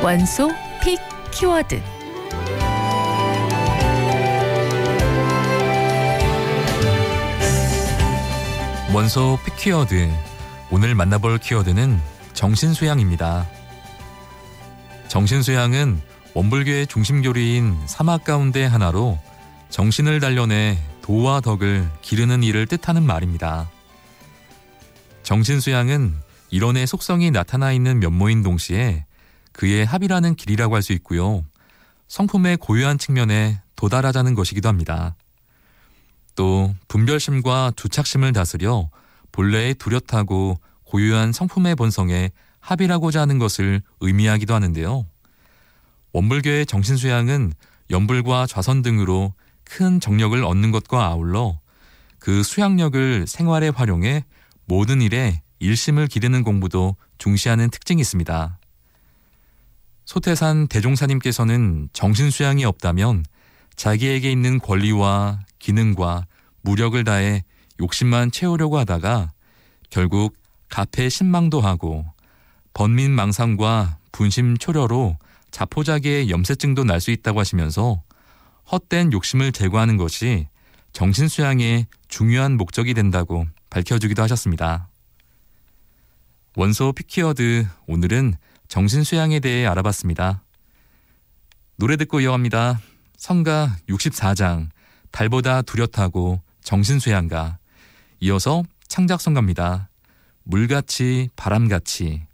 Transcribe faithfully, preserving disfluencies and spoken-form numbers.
원소 픽 키워드. 원소 픽 키워드. 오늘 만나볼 키워드는 정신수양입니다. 정신수양은 원불교의 중심교리인 사막 가운데 하나로 정신을 단련해 도와 덕을 기르는 일을 뜻하는 말입니다. 정신수양은 일원의 속성이 나타나 있는 면모인 동시에 그의 합이라는 길이라고 할 수 있고요. 성품의 고유한 측면에 도달하자는 것이기도 합니다. 또 분별심과 주착심을 다스려 본래의 뚜렷하고 고유한 성품의 본성에 합이라고자 하는 것을 의미하기도 하는데요. 원불교의 정신수양은 연불과 좌선 등으로 큰 정력을 얻는 것과 아울러 그 수양력을 생활에 활용해 모든 일에 일심을 기르는 공부도 중시하는 특징이 있습니다. 소태산 대종사님께서는 정신수양이 없다면 자기에게 있는 권리와 기능과 무력을 다해 욕심만 채우려고 하다가 결국 가패신망도 하고 번민망상과 분심초려로 자포자기의 염세증도 날 수 있다고 하시면서 헛된 욕심을 제거하는 것이 정신수양의 중요한 목적이 된다고 밝혀주기도 하셨습니다. 원소 픽키워드, 오늘은 정신수양에 대해 알아봤습니다. 노래 듣고 이어갑니다. 성가 육십사 장, 달보다 뚜렷하고 정신수양가. 이어서 창작성가입니다. 물같이 바람같이.